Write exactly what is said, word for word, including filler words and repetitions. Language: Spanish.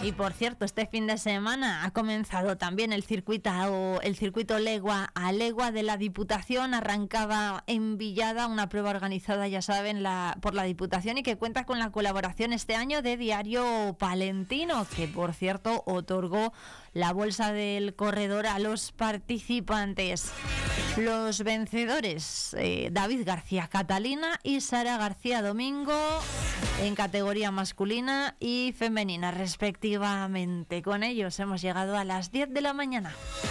Y por cierto, este fin de semana ha comenzado también el circuito, el circuito Legua a Legua de la Diputación. Arrancaba en Villada, una prueba organizada, ya saben, la, por la Diputación y que cuenta con la colaboración este año de Diario Palentino, que por cierto otorgó la bolsa del corredor a los participantes. Los vencedores, eh, David García Catalina y Sara García Domingo, en categoría masculina y femenina respectivamente. Con ellos hemos llegado a las diez de la mañana.